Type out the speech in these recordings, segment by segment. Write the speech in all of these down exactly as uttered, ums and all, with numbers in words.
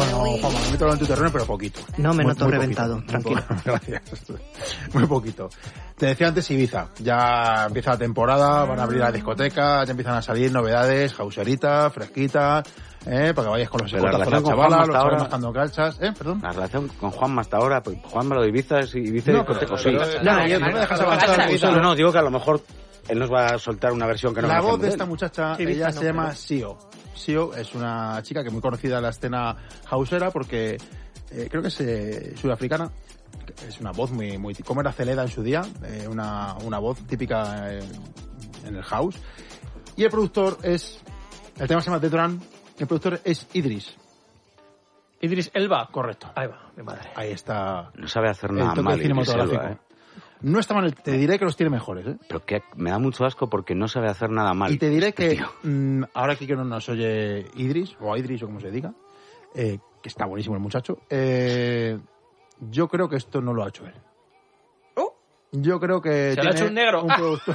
Bueno, Juanma, me meto en tu terreno, pero poquito. No me muy, noto muy reventado, poquito, tranquilo. Muy Gracias. Muy poquito. Te decía antes Ibiza. Ya empieza la temporada, van a abrir la discoteca, ya empiezan a salir novedades, hauserita, fresquita, ¿eh? Para que vayas con los Pero la escoltas con la relación con chavala, Juanma los hasta chavales ahora- mascando calchas, ¿eh? Perdón. La relación con Juanma hasta ahora, pues Juanma lo de Ibiza es Ibiza y No, discoteca, pero- sí. pero- No, no, yo- no me dejas pero- avanzar. pero- Ibiza. No, no, digo que a lo mejor él nos va a soltar una versión que no La conocemos voz de de esta él. muchacha, Sí, ella Ibiza se no, llama pero- Sio. Sio es una chica que es muy conocida en la escena hausera porque eh, creo que es eh, sudafricana. Es una voz muy, muy, como era Celeda en su día, eh, una, una voz típica eh, en el house. Y el productor es, el tema se llama The Drum, el productor es Idris. Idris Elba. Correcto. Ahí va, mi madre. Ahí está No sabe hacer el nada toque mal. Idris cinematográfico. Elba, ¿eh? No está mal, te diré que los tiene mejores, ¿eh? Pero que me da mucho asco porque no sabe hacer nada mal. Y te diré este que tío. mm, ahora aquí que no nos oye Idris, o Idris o como se diga, eh, que está buenísimo el muchacho, eh, yo creo que esto no lo ha hecho él. Oh. Yo creo que Se lo tiene ha hecho un negro. un productor...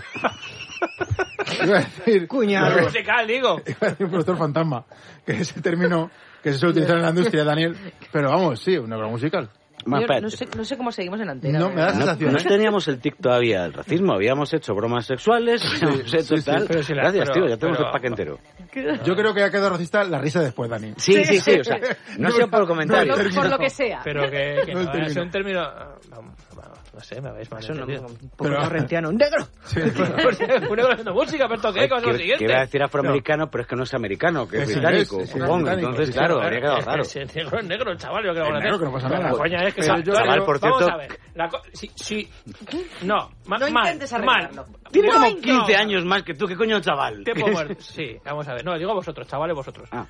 Iba a decir... Cuñado. Musical, digo. Iba a decir un productor fantasma, que es el término que se suele utilizar en la industria, Daniel. Pero vamos, sí, un negro musical. Más Yo espérate. no sé, no sé cómo seguimos en antena. No, de me da verdad. No, sensación, no ¿eh? teníamos el tic todavía del racismo, habíamos hecho bromas sexuales, habíamos hecho sí, sí, tal. pero si la- Gracias, pero- tío, ya tenemos pero- el pack entero. Yo creo que ha quedado racista la risa después, Dani. Sí, sí, sí, o sea, no, No, sé por no, comentarios. no, Por lo, por lo que sea. Pero que, que No no, el es término. un término... Vamos, vamos, no sé, me habéis mal Eso no, entendido. un poco Pero- correntiano. ¡Un negro! Sí, Un negro haciendo música, pero ¿qué? ¿Qué es lo Que, siguiente? que iba a decir afroamericano, pero es que no es americano, que es Es británico, inglés, sí, supongo. británico, Entonces, sí, sí, claro, claro. habría quedado Es que raro. si el negro es negro, el chaval, yo creo que El van a negro, hacer. que no pasa Pero nada. La coña es que... Pero sa- yo- Chaval, por vamos cierto- a ver. La co- sí, sí. No, ma- No mal, intentes mal. arreglarlo. Tiene No, como no. quince años más que tú, ¿qué coño, chaval? Tiempo muerto. Sí, vamos a ver. No, digo vosotros, chavales, vosotros. Ah,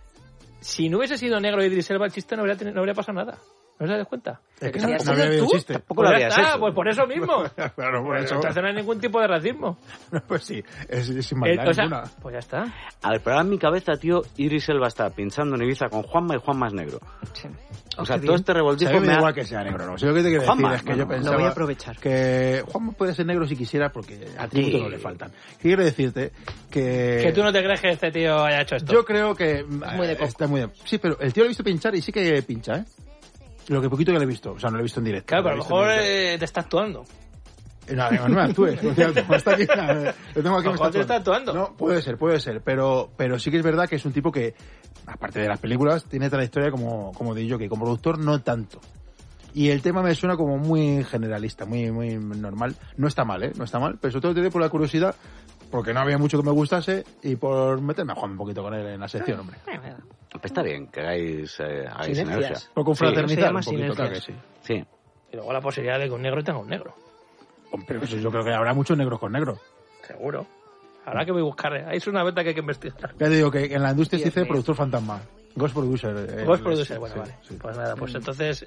Si no hubiese sido negro Idris Elba, el chiste no habría, teni- no habría pasado nada. ¿No os dais cuenta? Es que Si no, has no había sido habido tú, chiste. tampoco lo Pues ya habías está, hecho. pues por eso mismo. Claro, por Pues eso. entonces no hay ningún tipo de racismo. Pues sí, es, es sin Eh, maldad o sea, ninguna. pues ya está. A ver, pero ahora en mi cabeza, tío, Idris Elba está pinchando en Ibiza con Juanma y Juanma es negro. Sí. O sea, qué todo bien. este O sea, a revoltijo mí me me da ha... igual que sea negro, ¿no? Si lo que te quiero Juanma, decir es que bueno, yo lo pensaba... voy a aprovechar. Que Juanma puede ser negro si quisiera, porque atributos Sí. no le faltan. Quiero decirte que... Que tú no te crees que este tío haya hecho esto. Yo creo que... muy de eh, coco. está muy de... Sí, pero el tío lo he visto pinchar y sí que pincha, ¿eh? Lo que poquito que le he visto. O sea, no lo he visto en directo. Claro, pero a lo lo he visto en mejor directo. eh, te está actuando. Eh, No, no, no me actúes. O sea, como está aquí, eh, lo tengo aquí, A me lo mejor te está actuando. No, puede ser, puede ser. Pero, pero sí que es verdad que es un tipo que, aparte de las películas, tiene trayectoria como, como de jockey. Como productor, no tanto. Y el tema me suena como muy generalista, muy, muy normal. No está mal, ¿eh? No está mal. Pero sobre todo te diré por la curiosidad, porque no había mucho que me gustase, y por meterme a jugar un poquito con él en la sección, hombre. Pues está bien que hagáis, eh, hagáis Sinergias. sinergia. Por confraternizar se llama un poquito, claro que sinergias. sí. Sí. Y luego la posibilidad de que un negro tenga un negro. Hombre, eso yo creo que habrá muchos negros con negros. Seguro. Habrá que voy a buscar. ¿eh? Ahí es una beta que hay que investigar. Ya te digo que en la industria se Dios dice mío. productor fantasma. Ghost producer. eh, Ghost eh, Producer, sí, bueno, sí, vale. sí. Pues nada, pues entonces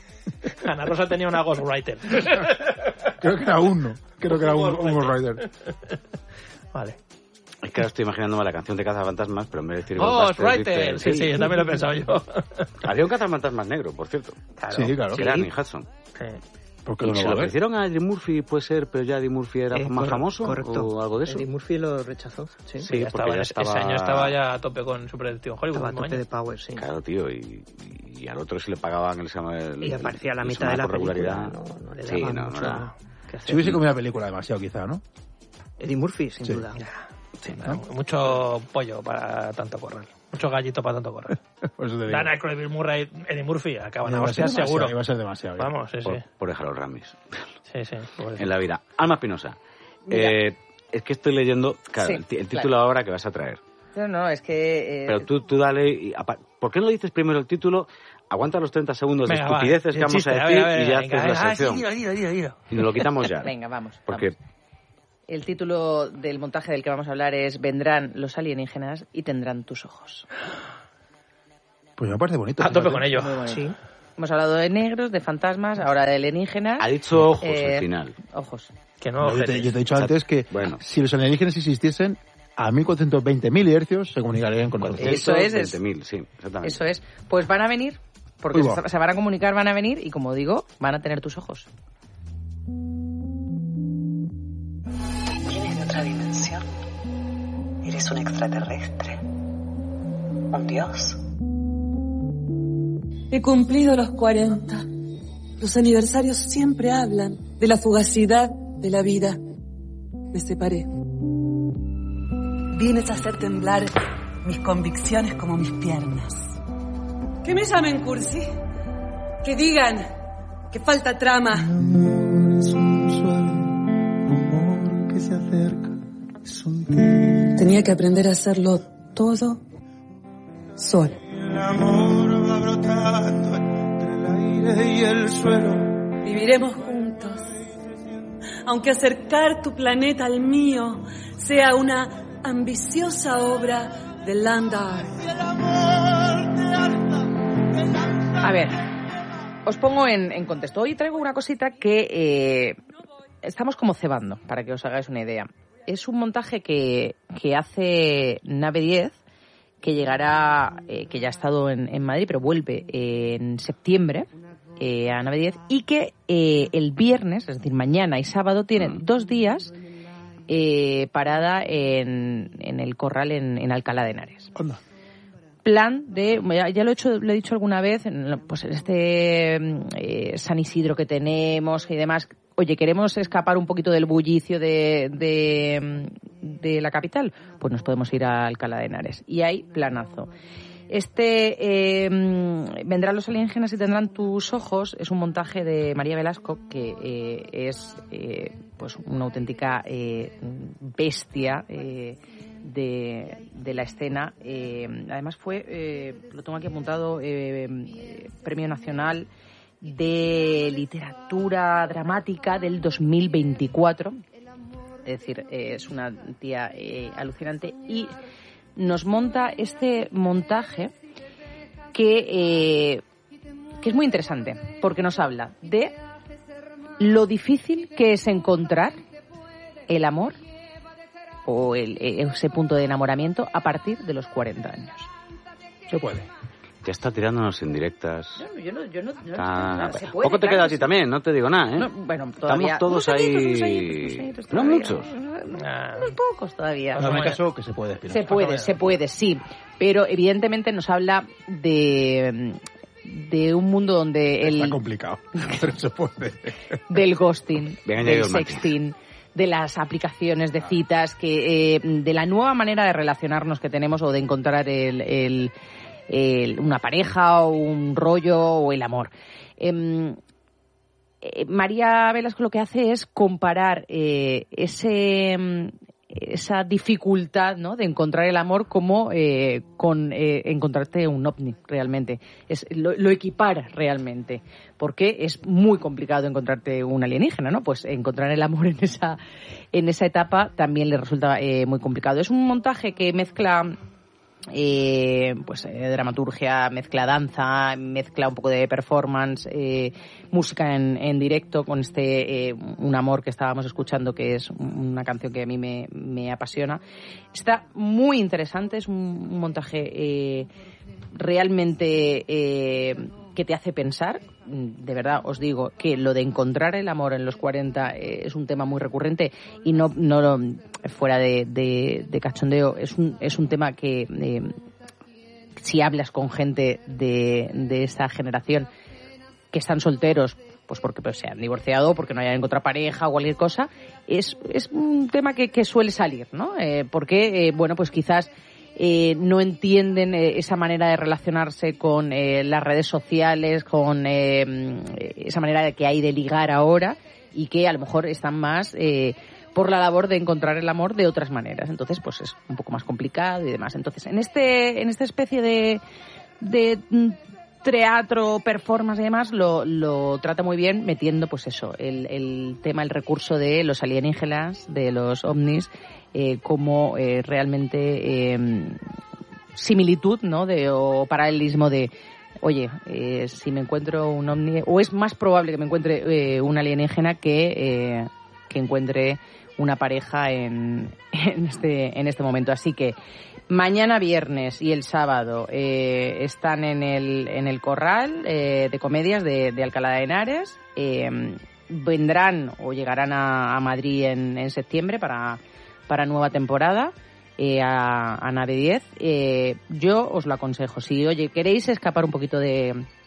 Ana Rosa tenía una Ghostwriter. Creo que era uno. Creo que era un, un Ghost Rider. Vale. Es que ahora estoy imaginándome la canción de Cazafantasmas, pero en vez de decir Ghostbusters, Ghostwriter. dice- Sí, sí, yo también lo he pensado yo. Había un Cazafantasmas negro, por cierto. Sí, claro. Que era Ernie Hudson. Sí. ¿Por qué Y no se lo lo va a ver? ofrecieron a Eddie Murphy, puede ser, pero ya Eddie Murphy era Eh, más cor- famoso correcto. o algo de eso. Eddie Murphy lo rechazó. Sí. Sí, Ya porque estaba, ya ese- estaba... Ese año estaba ya a tope con Super Detective Hollywood. Estaba a el mismo tope año. de power, sí. Claro, tío, y, y al otro sí le pagaban el, el Y aparecía la el mitad de la por regularidad. película. No, no le Sí, daba no, no mucho era- que hacer. Si hubiese comido la película demasiado, quizá, ¿no? Eddie Murphy, sin Sí. duda. Sí, no, mucho pollo para tanto corral. Mucho gallito para tanto corral. Por eso te digo. Dan Aykroyd, Bill Murray, Eddie Murphy acaban a Iba a ser hostias demasiado, seguro. Iba a ser demasiado. ya. Vamos, sí, sí. Por, por dejar los Ramis Sí, sí. pobrecito. en la vida. Alma Espinosa. Mira. Eh, es que estoy leyendo, claro, Sí, el, ti- el claro. título ahora que vas a traer. No, no, es que... eh, Pero tú, tú dale... y apa- ¿Por qué no dices primero el título? Aguanta los treinta segundos Venga, de va, estupideces el que vamos chiste, a ver, decir ver, y ya venga, haces la venga, ah, sí, sección. dilo, dilo, dilo, dilo. Y nos lo quitamos ya. Venga, vamos. Porque vamos. El título del montaje del que vamos a hablar es Vendrán los alienígenas y tendrán tus ojos. Pues me parece bonito. A tope fíjate. con ello. Muy bonito. Sí. Hemos hablado de negros, de fantasmas, ahora de alienígenas. ha dicho ojos Eh, al final. Ojos. Que no, No, yo, te, ojetes. yo te he dicho O sea, antes que bueno. si los alienígenas existiesen, a mil cuatrocientos veinte milihercios se comunicarían con nosotros. Eso es, es- veinte mil, sí, exactamente. Eso es. Pues van a venir, porque Uy, va. se, se van a comunicar, van a venir y como digo, van a tener tus ojos. ¿Vienes de otra dimensión? ¿Eres un extraterrestre? ¿Un dios? He cumplido los cuarenta. Los aniversarios siempre hablan de la fugacidad de la vida. Me separé. Vienes a hacer temblar mis convicciones como mis piernas. Que me llamen cursi. Que digan que falta trama. El amor es un suave rumor que se acerca. Es un tic. Tenía que aprender a hacerlo todo solo. El amor va brotando entre el aire y el suelo. Viviremos juntos. Aunque acercar tu planeta al mío sea una ambiciosa obra de land art. A ver, os pongo en, en contexto. Hoy traigo una cosita que eh, estamos como cebando, para que os hagáis una idea. Es un montaje que, que hace Nave diez, que llegará, eh, que ya ha estado en, en Madrid, pero vuelve eh, en septiembre eh, a Nave diez, y que eh, el viernes, es decir, mañana y sábado, tienen dos días eh, parada en, en el Corral en, en Alcalá de Henares. Onda. Plan de, ya, ya lo he hecho, lo he dicho alguna vez, en, pues en este eh, San Isidro que tenemos y demás. Oye, queremos escapar un poquito del bullicio de, de, de la capital, pues nos podemos ir a Alcalá de Henares. Y hay planazo. Este eh, Vendrán los alienígenas y tendrán tus ojos es un montaje de María Velasco, que eh, es eh, pues una auténtica eh, bestia eh, de, de la escena. Eh, además fue, eh, lo tengo aquí apuntado, eh, eh, Premio Nacional de Literatura Dramática del dos mil veinticuatro. Es decir, eh, es una tía eh, alucinante, y nos monta este montaje que, eh, que es muy interesante, porque nos habla de lo difícil que es encontrar el amor o el, ese punto de enamoramiento a partir de los cuarenta años. Se puede. Ya está tirándonos en directas. Yo, yo no, yo no, yo Ah, no, no se puede, poco te claro queda a que ti sí. también, no te digo nada, ¿eh? No, bueno, todavía. Estamos todos unos añitos, ahí. unos añitos, unos añitos No todavía. muchos. Ah. Unos pocos todavía. En mi caso, que se puede, Espinosa. Se puede, se puede, sí. Pero evidentemente nos habla de, de un mundo donde el... Está complicado, pero se puede. Del ghosting, Venga, del ya, Martín. sexting, de las aplicaciones de citas, que eh, de la nueva manera de relacionarnos que tenemos o de encontrar el, el, el, una pareja o un rollo o el amor. Eh, eh, María Velasco lo que hace es comparar eh, ese... esa dificultad, ¿no?, de encontrar el amor como eh, con eh, encontrarte un ovni realmente. Es, lo, lo equipara realmente, porque es muy complicado encontrarte un alienígena, ¿no? Pues encontrar el amor en esa, en esa etapa también le resulta eh, muy complicado. Es un montaje que mezcla eh, pues eh, dramaturgia, mezcla danza, mezcla un poco de performance, eh, música en, en directo con este eh, Un amor que estábamos escuchando, que es una canción que a mí me, me apasiona. Está muy interesante, es un, un montaje eh, realmente eh, que te hace pensar. De verdad os digo que lo de encontrar el amor en los cuarenta eh, es un tema muy recurrente, y no, no fuera de, de, de cachondeo, es un, es un tema que eh, si hablas con gente de, de esta generación que están solteros, pues porque pues, se han divorciado, porque no hayan encontrado pareja o cualquier cosa, es, es un tema que, que suele salir, ¿no? Eh, porque, eh, bueno, pues quizás Eh, no entienden eh, esa manera de relacionarse con eh, las redes sociales, con eh, esa manera de que hay de ligar ahora, y que a lo mejor están más eh, por la labor de encontrar el amor de otras maneras. Entonces, pues es un poco más complicado y demás. Entonces, en este en esta especie de, de teatro, performance y demás, lo, lo trata muy bien, metiendo, pues eso, el, el tema, el recurso de los alienígenas, de los ovnis, eh, como eh, realmente eh, similitud, ¿no?, de, o paralelismo de, oye, eh, si me encuentro un ovni, o es más probable que me encuentre eh, un alienígena que, eh, que encuentre una pareja en, en, este, en este momento. Así que mañana viernes y el sábado eh, están en el, en el Corral eh, de Comedias de, de Alcalá de Henares. Eh, vendrán o llegarán a, a Madrid en, en septiembre para, para nueva temporada, eh, a, a Nave diez. Eh, yo os lo aconsejo. Si, oye, queréis escapar un poquito de,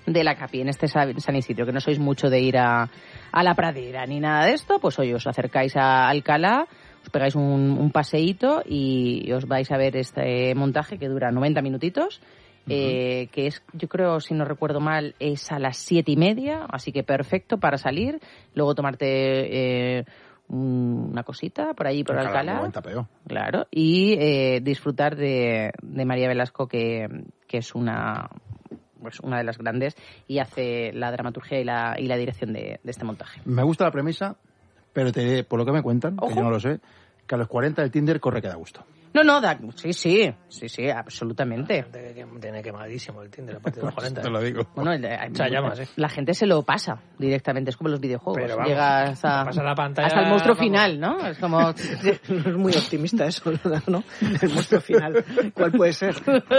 de la Capi, en este San Isidro, que no sois mucho de ir a, a la pradera ni nada de esto, pues hoy os acercáis a Alcalá, os pegáis un, un paseíto y os vais a ver este montaje que dura noventa minutitos, uh-huh. eh, que es, yo creo, si no recuerdo mal, es a las siete y media, así que perfecto para salir, luego tomarte... Eh, una cosita por allí, por Alcalá. Claro, y eh, disfrutar de, de María Velasco, que, que es una pues una de las grandes y hace la dramaturgia y la, y la dirección de, de este montaje. Me gusta la premisa, pero te, por lo que me cuentan, Ojo. que yo no lo sé, que a los cuarenta el Tinder corre que da gusto. No, no, da, sí, sí, sí, sí, absolutamente. Tiene quemadísimo el Tinder a partir de los cuarenta. Te lo digo. Bueno, el, el, llamas, ¿eh? La gente se lo pasa directamente, es como los videojuegos. Pero vamos, llega hasta, pasa la pantalla, hasta el monstruo vamos. final, ¿no? Es como... No es muy optimista eso, ¿no? El monstruo final. ¿Cuál puede ser?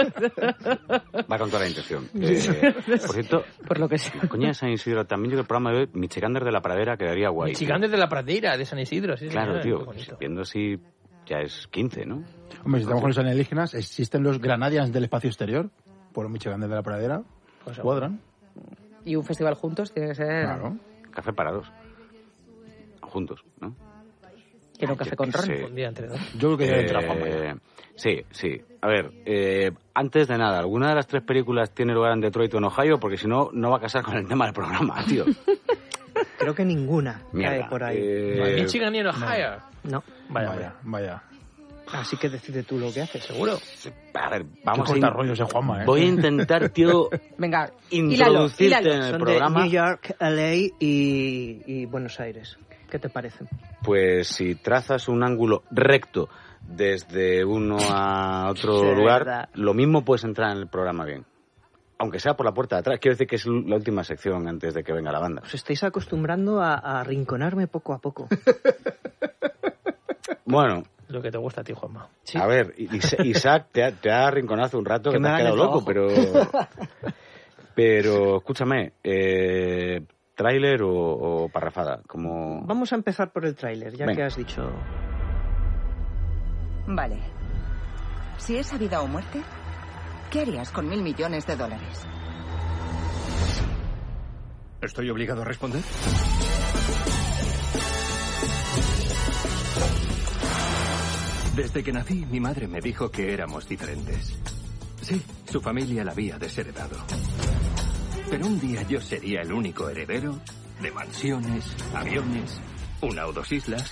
Va con toda la intención. Eh, por cierto, por lo que sea. Coña de San Isidro, también yo que el programa de hoy, Michigander de la Pradera quedaría guay. Michigander de la Pradera, de San Isidro, sí. Claro, señor, tío, viendo si ya es quince, ¿no? Hombre, si estamos con los alienígenas, ¿existen los Granadians del espacio exterior? Por los Michigander de la Pradera. Pues cuadran. Y un festival juntos tiene que ser... Claro. Café para dos. Juntos, ¿no? Que no café con ron. Sí. Un día entre dos. Yo creo que ya eh, entra Juanma. Sí, sí. A ver, eh, antes de nada, ¿alguna de las tres películas tiene lugar en Detroit o en Ohio? Porque si no, no va a casar con el tema del programa, tío. Creo que ninguna Mierda, cae por ahí. Eh... Michigan y en Ohio. No. Vaya, vaya. vaya. Así que decide tú lo que haces, seguro. A ver, vamos a a... rollos de Juanma, ¿eh? Voy a intentar, tío, Venga, introducirte hílalo, hílalo. en el Son programa. de New York, L A y, y Buenos Aires. ¿Qué te parecen? Pues si trazas un ángulo recto desde uno a otro Sí, lugar, verdad. lo mismo puedes entrar en el programa bien. Aunque sea por la puerta de atrás. Quiero decir que es la última sección antes de que venga la banda. Os estáis acostumbrando a, a arrinconarme poco a poco. Bueno... Lo que te gusta a ti, Juanma. Sí. A ver, Isaac te ha, te ha arrinconado hace un rato que, que te has quedado loco, pero... Pero, escúchame, eh, ¿tráiler o, o parrafada? Como... Vamos a empezar por el tráiler, ya Venga. que has dicho... Vale. Si es vida o muerte, ¿qué harías con mil millones de dólares? ¿Estoy obligado a responder? Desde que nací, mi madre me dijo que éramos diferentes. Sí, su familia la había desheredado. Pero un día yo sería el único heredero de mansiones, aviones, una o dos islas.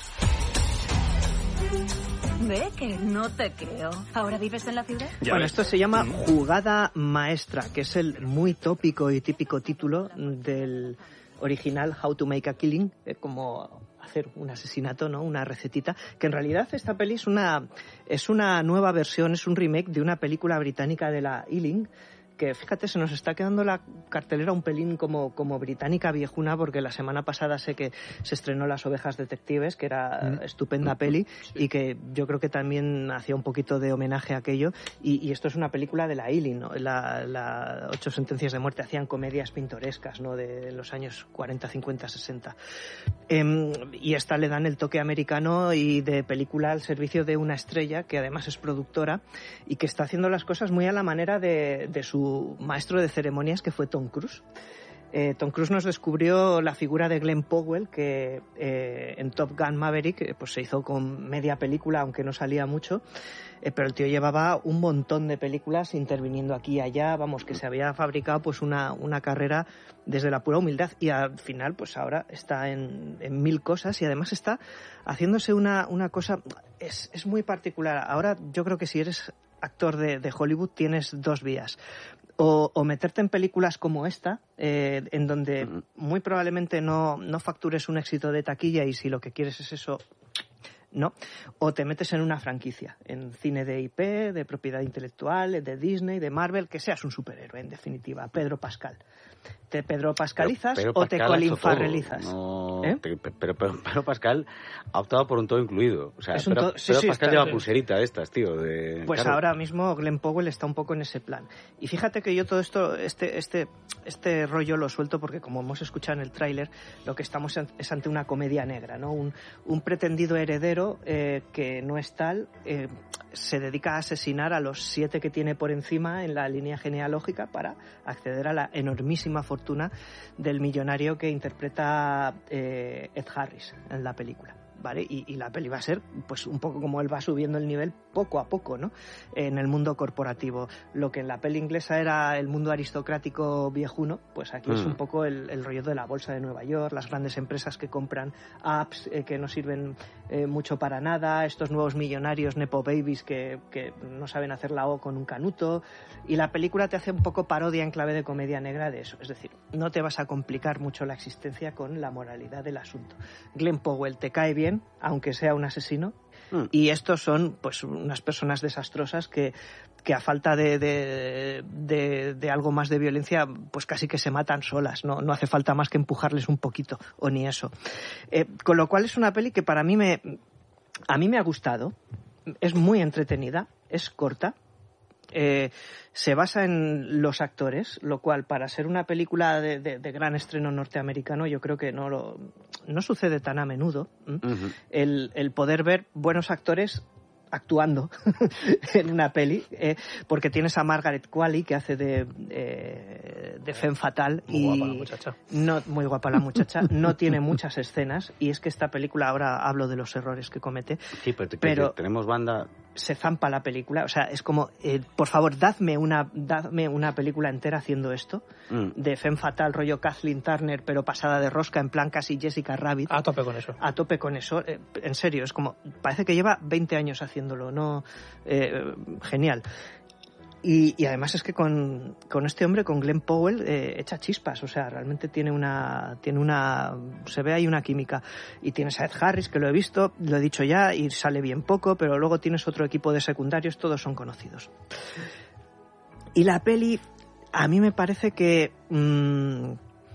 Ve que no te creo. ¿Ahora vives en la ciudad? Ya bueno, ves. Esto se llama Jugada Maestra, que es el muy tópico y típico título del original How to Make a Killing, eh, como... hacer un asesinato, ¿no? Una recetita, que en realidad esta peli es una es una nueva versión, es un remake de una película británica de la Ealing, que fíjate, se nos está quedando la cartelera un pelín como, como británica viejuna, porque la semana pasada sé que se estrenó Las ovejas detectives, que era mm. estupenda peli, sí. y que yo creo que también hacía un poquito de homenaje a aquello, y, y esto es una película de la Ealing, ¿no? La, la Ocho sentencias de muerte, hacían comedias pintorescas, ¿no? De los años cuarenta, cincuenta, sesenta. Eh, y esta le dan el toque americano y de película al servicio de una estrella, que además es productora, y que está haciendo las cosas muy a la manera de, de su maestro de ceremonias, que fue Tom Cruise. Eh, Tom Cruise nos descubrió la figura de Glenn Powell, que eh, en Top Gun Maverick eh, pues se hizo con media película, aunque no salía mucho, eh, pero el tío llevaba un montón de películas interviniendo aquí y allá, vamos, que se había fabricado pues una, una carrera desde la pura humildad, y al final pues ahora está en, en mil cosas, y además está haciéndose una, una cosa, es, es muy particular. Ahora yo creo que si eres actor de, de Hollywood tienes dos vías. O, o meterte en películas como esta, eh, en donde muy probablemente no, no factures un éxito de taquilla, y si lo que quieres es eso, no. O te metes en una franquicia, en cine de I P, de propiedad intelectual, de Disney, de Marvel, que seas un superhéroe, en definitiva, Pedro Pascal. ¿Te Pedro Pascalizas pero, pero o te Colin Farrellizas? No, ¿Eh? pero, pero, pero Pedro Pascal ha optado por un todo incluido. O sea, es un Pedro, to... sí, Pedro sí, Pascal está, lleva pulserita de estas, tío. De... Pues claro. Ahora mismo Glenn Powell está un poco en ese plan. Y fíjate que yo todo esto, este, este, este rollo lo suelto porque, como hemos escuchado en el tráiler, lo que estamos es ante una comedia negra, ¿no? Un, un pretendido heredero eh, que no es tal, eh, se dedica a asesinar a los siete que tiene por encima en la línea genealógica para acceder a la enormísima fortuna del millonario que interpreta eh, Ed Harris en la película. ¿Vale? Y, y la peli va a ser pues un poco como él va subiendo el nivel poco a poco, ¿no? En el mundo corporativo. Lo que en la peli inglesa era el mundo aristocrático viejuno, pues aquí mm. es un poco el, el rollo de la bolsa de Nueva York, las grandes empresas que compran apps eh, que no sirven eh, mucho para nada, estos nuevos millonarios nepo babies que, que no saben hacer la O con un canuto, y la película te hace un poco parodia en clave de comedia negra de eso. Es decir, no te vas a complicar mucho la existencia con la moralidad del asunto. Glenn Powell te cae bien, aunque sea un asesino, mm. y estos son pues unas personas desastrosas que, que a falta de, de, de, de algo más de violencia pues casi que se matan solas, no, no hace falta más que empujarles un poquito, o ni eso. Eh, con lo cual es una peli que para mí me a mí me ha gustado, es muy entretenida, es corta. Eh, se basa en los actores, lo cual para ser una película de, de, de gran estreno norteamericano yo creo que no lo, no sucede tan a menudo. Uh-huh. el, el poder ver buenos actores actuando en una peli, eh, porque tienes a Margaret Qualley que hace de, eh, de Femme Fatale, muy y guapa la muchacha. No, muy guapa la muchacha, no tiene muchas escenas, y es que esta película, ahora hablo de los errores que comete, sí, pero, te, pero tenemos banda, se zampa la película, o sea, es como eh, por favor, dadme una dadme una película entera haciendo esto, mm. de Femme Fatale, rollo Kathleen Turner, pero pasada de rosca, en plan casi Jessica Rabbit. A tope con eso. A tope con eso, eh, en serio, es como, parece que lleva veinte años haciendo haciéndolo, ¿no? Eh, genial. Y, y además es que con, con este hombre, con Glenn Powell, eh, echa chispas, o sea, realmente tiene una, tiene una, se ve ahí una química. Y tienes a Ed Harris, que lo he visto, lo he dicho ya, y sale bien poco, pero luego tienes otro equipo de secundarios, todos son conocidos. Y la peli, a mí me parece que... Mmm,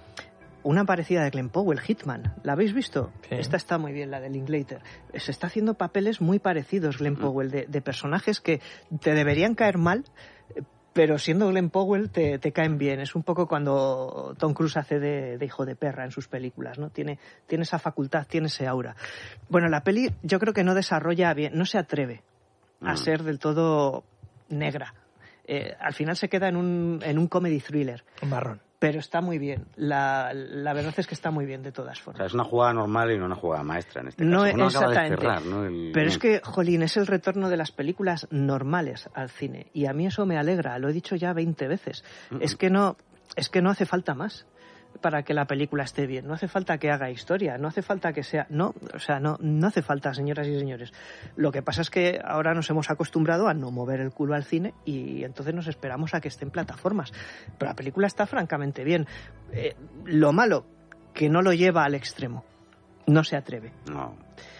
una parecida de Glenn Powell, Hitman. ¿La habéis visto? Sí. Esta está muy bien, la de Linklater. Se está haciendo papeles muy parecidos, Glenn Powell, de, de personajes que te deberían caer mal, pero siendo Glenn Powell te, te caen bien. Es un poco cuando Tom Cruise hace de, de hijo de perra en sus películas, ¿no? Tiene, tiene esa facultad, tiene ese aura. Bueno, la peli yo creo que no desarrolla bien, no se atreve a ser del todo negra. Eh, al final se queda en un, en un comedy thriller. Un marrón. Pero está muy bien. La, la verdad es que está muy bien de todas formas. O sea, es una jugada normal y no una jugada maestra en este caso. No, Uno exactamente. acaba de cerrar, ¿no? El... Pero es que, jolín, es el retorno de las películas normales al cine. Y a mí eso me alegra. Lo he dicho ya veinte veces. Mm-hmm. Es que no, es que no hace falta más para que la película esté bien. No hace falta que haga historia, no hace falta que sea... No, o sea, no, no hace falta, señoras y señores. Lo que pasa es que ahora nos hemos acostumbrado a no mover el culo al cine y entonces nos esperamos a que esté en plataformas. Pero la película está francamente bien. Eh, lo malo, que no lo lleva al extremo. No se atreve. No.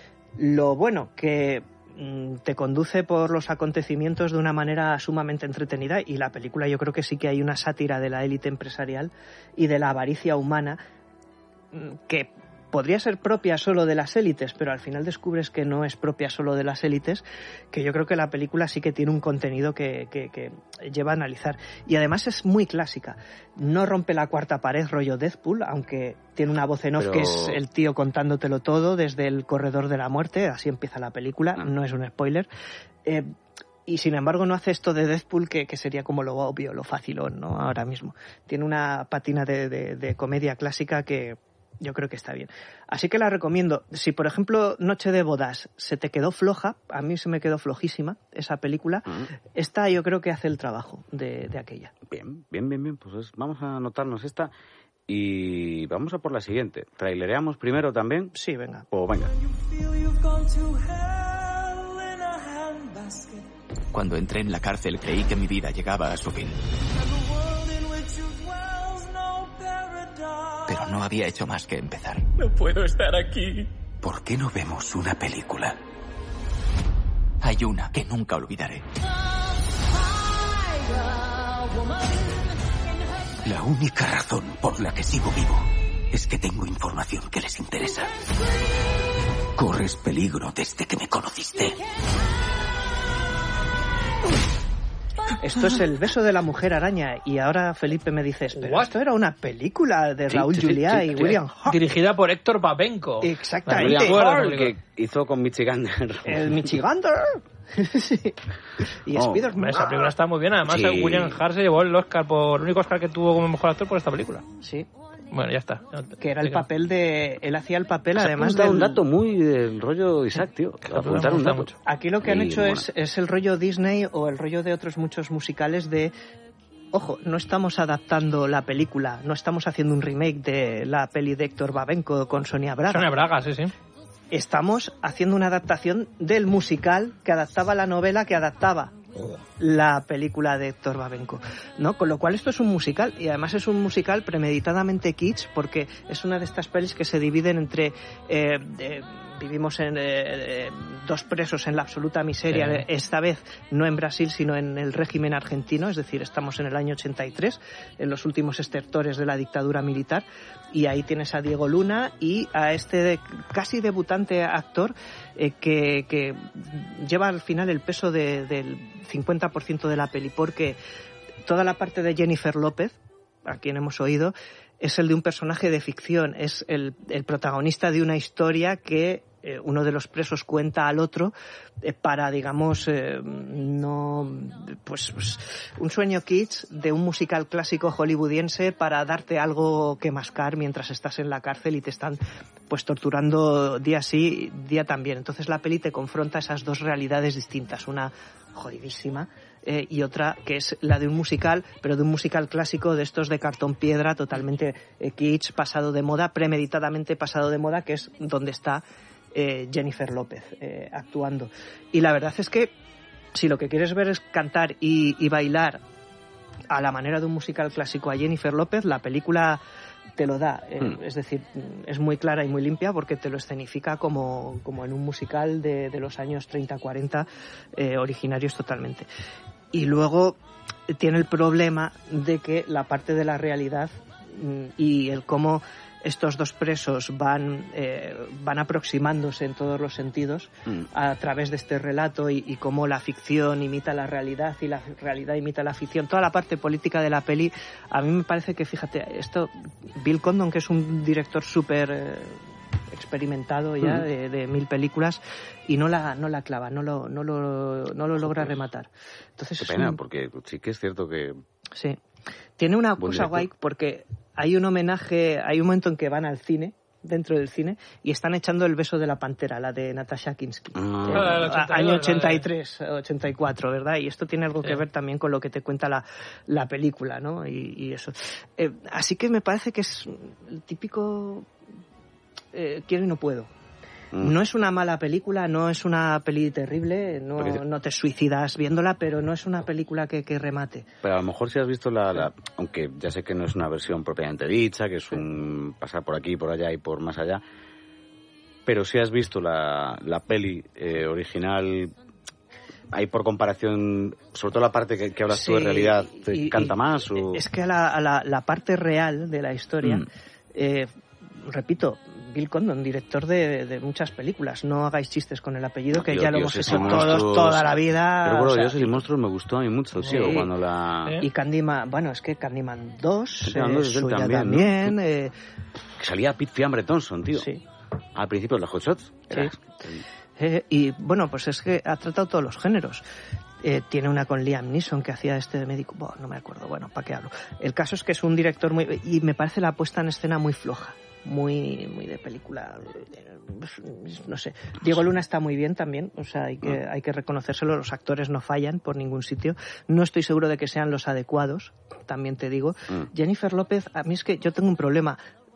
Lo bueno, que te conduce por los acontecimientos de una manera sumamente entretenida, y la película yo creo que sí que hay una sátira de la élite empresarial y de la avaricia humana que podría ser propia solo de las élites, pero al final descubres que no es propia solo de las élites, que yo creo que la película sí que tiene un contenido que, que, que lleva a analizar. Y además es muy clásica. No rompe la cuarta pared rollo Deadpool, aunque tiene una voz en off pero... que es el tío contándotelo todo desde el corredor de la muerte, así empieza la película, no, no es un spoiler. Eh, y sin embargo no hace esto de Deadpool que, que sería como lo obvio, lo facilón, ¿no? Ahora mismo. Tiene una patina de, de, de comedia clásica que yo creo que está bien. Así que la recomiendo. Si, por ejemplo, Noche de bodas se te quedó floja, a mí se me quedó flojísima esa película, uh-huh. Esta yo creo que hace el trabajo de, de aquella. Bien, bien, bien, bien. Pues es, vamos a anotarnos esta y vamos a por la siguiente. ¿Trailereamos primero también? Sí, venga. O venga. Cuando entré en la cárcel creí que mi vida llegaba a su fin. Pero no había hecho más que empezar. No puedo estar aquí. ¿Por qué no vemos una película? Hay una que nunca olvidaré. La única razón por la que sigo vivo es que tengo información que les interesa. Corres peligro desde que me conociste. esto es El beso de la mujer araña. Y ahora Felipe me dice, pero What? esto era una película de Sí, Raúl sí, sí, Juliá sí, y sí. William Hurt. Dirigida por Héctor Babenco. Exactamente. Me acuerdo de la Hart, película. que hizo con Michigander. El Michigander. Sí. Y Oh, Spider-Man. Esa película está muy bien. Además, Sí. el William Hurt se llevó el Oscar por el único Oscar que tuvo como mejor actor por esta película. Sí. Bueno, ya está. Que era el papel de... Él hacía el papel, Has además apuntado del... un dato muy del rollo Isaac, tío. Apuntar un dato. Aquí lo que han Y hecho mola. es, es el rollo Disney o el rollo de otros muchos musicales de... Ojo, no estamos adaptando la película, no estamos haciendo un remake de la peli de Héctor Babenco con Sonia Braga. Sonia Braga, sí, sí. Estamos haciendo una adaptación del musical que adaptaba la novela que adaptaba la película de Héctor Babenco, ¿no? Con lo cual esto es un musical y además es un musical premeditadamente kitsch porque es una de estas pelis que se dividen entre eh, eh, vivimos en eh, eh, dos presos en la absoluta miseria, Sí. esta vez no en Brasil sino en el régimen argentino, es decir, estamos en el año ochenta y tres, en los últimos estertores de la dictadura militar, y ahí tienes a Diego Luna y a este de- casi debutante actor eh, que, que lleva al final el peso de- del cincuenta por ciento de la peli, porque toda la parte de Jennifer López, a quien hemos oído, es el de un personaje de ficción, es el, el protagonista de una historia que eh, uno de los presos cuenta al otro eh, para, digamos, eh, no, pues, pues un sueño kitsch de un musical clásico hollywoodiense para darte algo que mascar mientras estás en la cárcel y te están pues torturando día sí, día también. Entonces la peli te confronta esas dos realidades distintas, una jodidísima eh, y otra que es la de un musical, pero de un musical clásico de estos de cartón piedra, totalmente eh, kitsch, pasado de moda, premeditadamente pasado de moda, que es donde está eh, Jennifer López eh, actuando. Y la verdad es que si lo que quieres ver es cantar y, y bailar a la manera de un musical clásico a Jennifer López, la película te lo da, eh, Hmm. es decir, es muy clara y muy limpia porque te lo escenifica como, como en un musical de, de los años treinta cuarenta, eh, originarios totalmente. Y luego eh, tiene el problema de que la parte de la realidad mm, y el cómo estos dos presos van, eh, van aproximándose en todos los sentidos Mm. a través de este relato y, y cómo la ficción imita la realidad y la realidad imita la ficción. Toda la parte política de la peli, a mí me parece que, fíjate, esto, Bill Condon, que es un director súper eh, experimentado ya Mm. de, de mil películas, y no la, no la clava, no lo, no lo, no lo logra rematar. Entonces, Qué es pena, un- porque sí que es cierto que... Sí. Tiene una Buen cosa director. guay porque hay un homenaje, hay un momento en que van al cine, dentro del cine, y están echando El beso de la pantera, la de Natasha Kinski. Ah. Eh, Ah, el a- ochenta y dos, año vale. ochenta y tres, ochenta y cuatro, ¿verdad? Y esto tiene algo Sí. que ver también con lo que te cuenta la, la película, ¿no? Y, y eso. Eh, así que me parece que es el típico eh, quiero y no puedo. Mm. No es una mala película, no es una peli terrible, no, Porque- no te suicidas viéndola, pero no es una película que, que remate. Pero a lo mejor si has visto la, la- aunque ya sé que no es una versión propiamente dicha, que es un pasar por aquí, por allá y por más allá, pero si has visto la, la peli eh, original, ahí por comparación, sobre todo la parte que, que hablas tú de Sí, realidad, ¿te y- canta y- más? O... Es que a la, a la, la parte real de la historia, Mm. eh, repito, Bill Condon, director de, de muchas películas, no hagáis chistes con el apellido, que Tío, ya lo tío, hemos sí, hecho sí, todos monstruos. toda la vida. Pero bueno, o sea, Dioses y Monstruos me gustó a mí mucho, tío, Sí. cuando la... ¿Eh? y Candyman, bueno, es que Candyman dos, Candyman eh, dos es él suya también, ¿no? también, eh, Que salía Pete Fiambre Thompson, tío. sí. Al principio de los Hot Shots. Era- Eh, y bueno, pues es que ha tratado todos los géneros. Eh, tiene una con Liam Neeson que hacía este de médico. Bueno, no me acuerdo, bueno, ¿para qué hablo? El caso es que es un director muy... Y me parece la puesta en escena muy floja. Muy, muy de película. eh, No sé. Diego Luna está muy bien también. O sea, hay que, hay que reconocérselo. Los actores no fallan por ningún sitio. No estoy seguro de que sean los adecuados. También te digo. Mm. Jennifer López, a mí es que yo tengo un problema.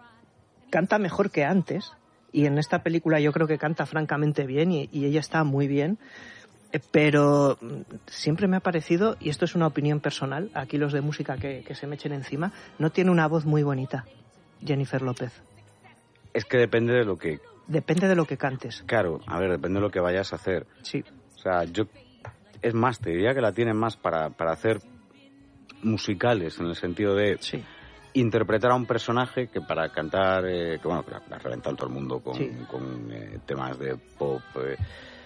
Canta mejor que antes. Y en esta película yo creo que canta francamente bien y, y ella está muy bien. Eh, Pero mm, siempre me ha parecido, y esto es una opinión personal, aquí los de música que, que se me echen encima, no tiene una voz muy bonita, Jennifer López. Es que depende de lo que... Depende de lo que cantes. Claro, a ver, depende de lo que vayas a hacer. Sí. O sea, yo... Es más, te diría que la tienen más para, para hacer musicales, en el sentido de Sí. interpretar a un personaje que para cantar, eh, que bueno, que la, la ha reventado todo el mundo con, Sí. con eh, temas de pop, eh,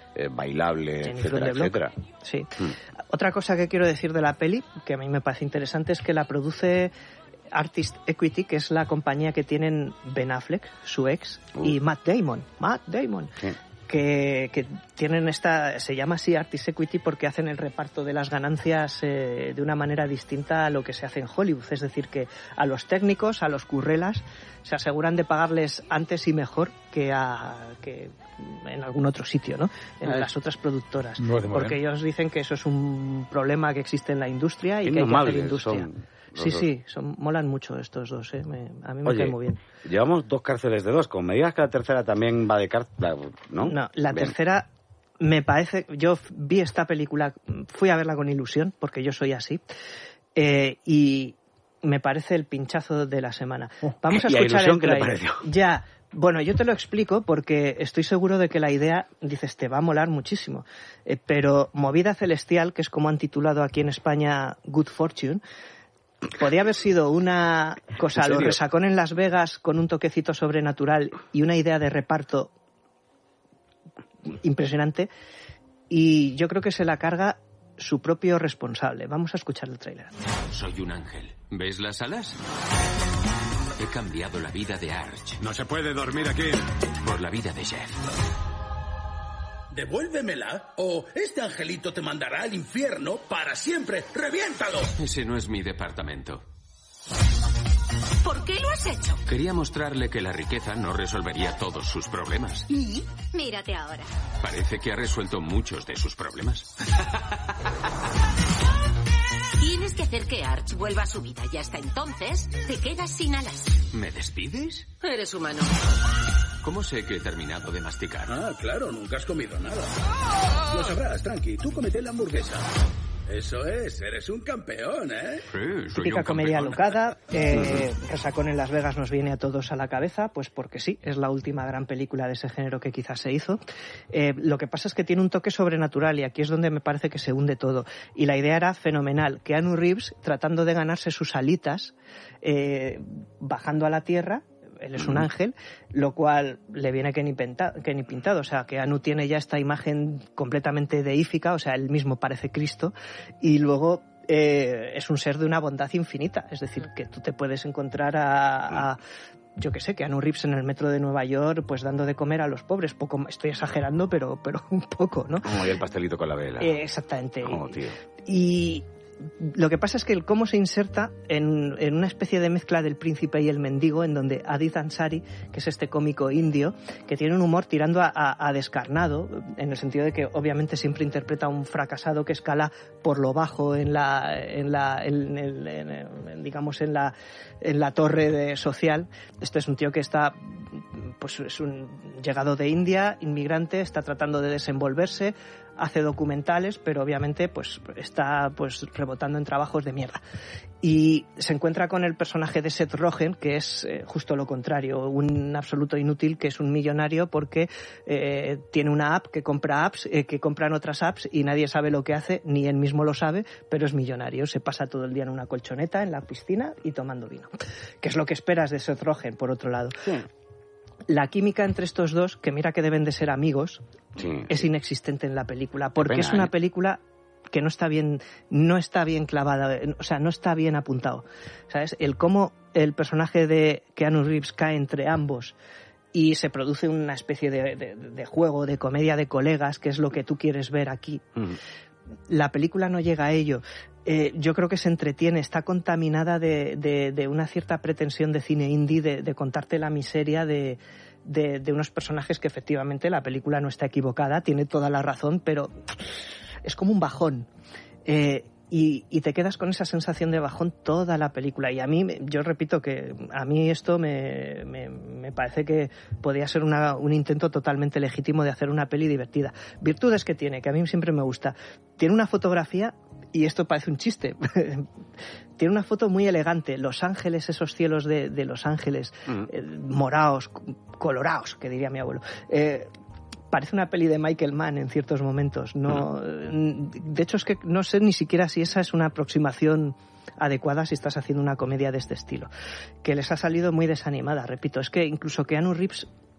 eh, bailable, Jennifer etcétera, de Block. etcétera. Sí. Mm. Otra cosa que quiero decir de la peli, que a mí me parece interesante, es que la produce Artist Equity, que es la compañía que tienen Ben Affleck, su ex, Uh. y Matt Damon. Matt Damon. Sí. Que, que tienen esta, se llama así Artist Equity porque hacen el reparto de las ganancias eh, de una manera distinta a lo que se hace en Hollywood. Es decir, que a los técnicos, a los currelas, se aseguran de pagarles antes y mejor que, a, que en algún otro sitio, ¿no? En Ah, las otras productoras. me parece muy Porque bien. ellos dicen que eso es un problema que existe en la industria y Qué que hay que hacer indomables industria. son los Sí, dos. sí, son, molan mucho estos dos, ¿eh? Me- a mí me Oye, cae muy bien. llevamos dos cárceles de dos. Como me digas que la tercera también va de cárcel, ¿no? No, la Bien. tercera me parece... Yo f- vi esta película, fui a verla con ilusión, porque yo soy así, eh, y me parece el pinchazo de la semana. Vamos a ¿Y a escuchar ilusión el qué le tráiler. pareció? Ya, bueno, yo te lo explico porque estoy seguro de que la idea, dices, te va a molar muchísimo. Eh, pero Movida Celestial, que es como han titulado aquí en España Good Fortune, podía haber sido una cosa, ¿En lo serio? resacón en Las Vegas con un toquecito sobrenatural y una idea de reparto impresionante, y yo creo que se la carga su propio responsable. Vamos a escuchar el tráiler. Soy un ángel. ¿Ves las alas? He cambiado la vida de Arch. No se puede dormir aquí. Por la vida de Jeff. Devuélvemela o este angelito te mandará al infierno para siempre. ¡Reviéntalo! Ese no es mi departamento. ¿Por qué lo has hecho? Quería mostrarle que la riqueza no resolvería todos sus problemas. ¿Y? Mírate ahora. Parece que ha resuelto muchos de sus problemas. Tienes que hacer que Arch vuelva a su vida y hasta entonces te quedas sin alas. ¿Me despides? Eres humano. ¿Cómo sé que he terminado de masticar? Ah, claro, nunca has comido nada. Lo sabrás, tranqui. Tú comete la hamburguesa. Eso es, eres un campeón, ¿eh? Sí, soy Típica un comedia campeón. alocada. Eh, Resacón en Las Vegas nos viene a todos a la cabeza, pues porque sí, es la última gran película de ese género que quizás se hizo. Eh, lo que pasa es que tiene un toque sobrenatural y aquí es donde me parece que se hunde todo. Y la idea era fenomenal. Keanu Reeves tratando de ganarse sus alitas, eh, bajando a la tierra. Él es un ángel, lo cual le viene que ni, penta, que ni pintado. O sea, que Anu tiene ya esta imagen completamente deífica, o sea, él mismo parece Cristo, y luego eh, es un ser de una bondad infinita. Es decir, que tú te puedes encontrar a... a yo qué sé, que Keanu Reeves en el metro de Nueva York, pues dando de comer a los pobres. Poco, estoy exagerando, pero, pero un poco, ¿no? Como el pastelito con la vela. Eh, exactamente. Oh, tío. Y lo que pasa es que el cómo se inserta en, en una especie de mezcla del príncipe y el mendigo, en donde Adit Ansari, que es este cómico indio, que tiene un humor tirando a, a, a descarnado, en el sentido de que obviamente siempre interpreta a un fracasado que escala por lo bajo en la, en la, en, en, en, en, digamos, en la, en la torre de social. Este es un tío que está, pues es un llegado de India, inmigrante, está tratando de desenvolverse, hace documentales, pero obviamente pues está pues rebotando en trabajos de mierda. Y se encuentra con el personaje de Seth Rogen, que es eh, justo lo contrario, un absoluto inútil, que es un millonario porque eh, tiene una app que compra apps, eh, que compran otras apps y nadie sabe lo que hace, ni él mismo lo sabe, pero es millonario. Se pasa todo el día en una colchoneta, en la piscina y tomando vino. Que es lo que esperas de Seth Rogen, por otro lado. Sí. La química entre estos dos, que mira que deben de ser amigos, sí, es inexistente en la película, porque pena, es una ¿eh? película que no está bien, no está bien clavada, o sea, no está bien apuntado, ¿sabes? El cómo el personaje de Keanu Reeves cae entre ambos y se produce una especie de, de, de juego, de comedia de colegas, que es lo que tú quieres ver aquí. Mm. La película no llega a ello. Eh, yo creo que se entretiene, está contaminada de, de, de una cierta pretensión de cine indie, de, de contarte la miseria de, de, de unos personajes que efectivamente la película no está equivocada, tiene toda la razón, pero es como un bajón. Eh, y, y te quedas con esa sensación de bajón toda la película. Y a mí, yo repito que a mí esto me, me, me parece que podría ser una, un intento totalmente legítimo de hacer una peli divertida. Virtudes que tiene, que a mí siempre me gusta. Tiene una fotografía, y esto parece un chiste, tiene una foto muy elegante. Los ángeles, esos cielos de, de Los Ángeles, mm. eh, morados, colorados, que diría mi abuelo. Eh, Parece una peli de Michael Mann en ciertos momentos. No, de hecho, es que no sé ni siquiera si esa es una aproximación adecuada si estás haciendo una comedia de este estilo. Que les ha salido muy desanimada, repito. Es que incluso Keanu Reeves